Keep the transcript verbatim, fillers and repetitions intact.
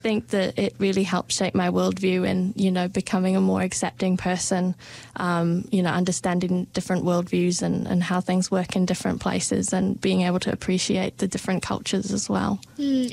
think that it really helped shape my worldview and, you know, becoming a more accepting person, um, you know, understanding different worldviews and, and how things work in different places and being able to appreciate the different cultures as well. Mm,